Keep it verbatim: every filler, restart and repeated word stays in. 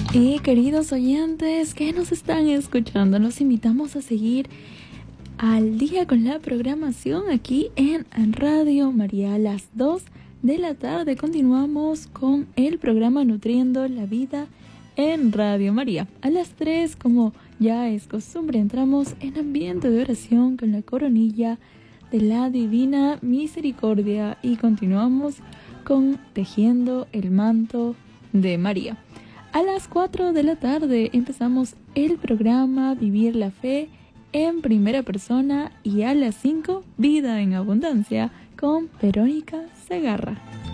Y queridos oyentes que nos están escuchando, los invitamos a seguir al día con la programación aquí en Radio María. A las dos de la tarde continuamos con el programa Nutriendo la Vida en Radio María. A las tres, como ya es costumbre, entramos en ambiente de oración con la coronilla de la Divina Misericordia y continuamos con Tejiendo el Manto de María. A las cuatro de la tarde empezamos el programa Vivir la Fe en Primera Persona y a las cinco Vida en Abundancia con Verónica Segarra.